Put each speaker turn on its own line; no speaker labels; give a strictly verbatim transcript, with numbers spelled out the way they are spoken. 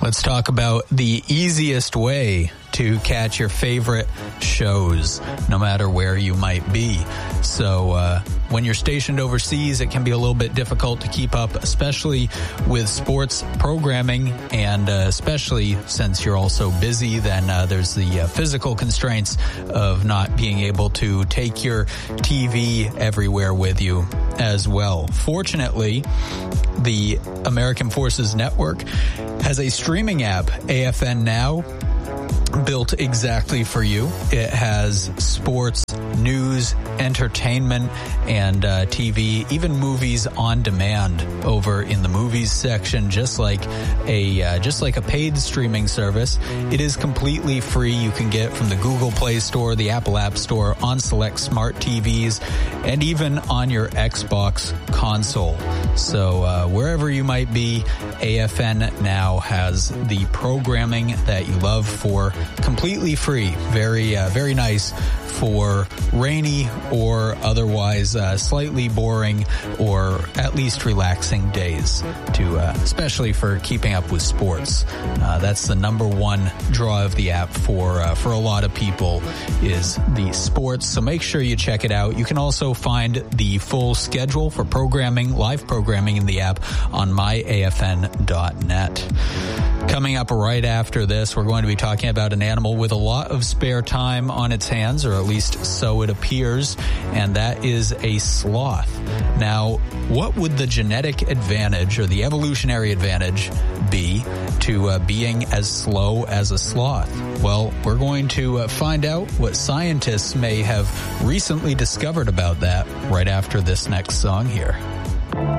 Let's talk about the easiest way to catch your favorite shows, no matter where you might be. So uh, when you're stationed overseas, it can be a little bit difficult to keep up, especially with sports programming, and uh, especially since you're also busy, then uh, there's the uh, physical constraints of not being able to take your T V everywhere with you as well. Fortunately, the American Forces Network has a streaming app, A F N Now, built exactly for you. It has sports, news, entertainment, and uh, T V, even movies on demand over in the movies section, just like a uh, just like a paid streaming service. It is completely free. You can get from the Google Play Store, the Apple App Store, on select smart T Vs, and even on your Xbox console. So uh, wherever you might be, A F N Now has the programming that you love for completely free. Very, uh, very nice for rainy or otherwise uh, slightly boring or at least relaxing days, to uh, especially for keeping up with sports. Uh, that's the number one draw of the app for uh, for a lot of people, is the sports. So make sure you check it out. You can also find the full schedule for programming, live programming in the app on my A F N dot net. Coming up right after this, we're going to be talking about an animal with a lot of spare time on its hands, or at least so it appears, and that is a sloth. Now, what would the genetic advantage or the evolutionary advantage be to uh, being as slow as a sloth? Well, we're going to uh, find out what scientists may have recently discovered about that right after this next song here.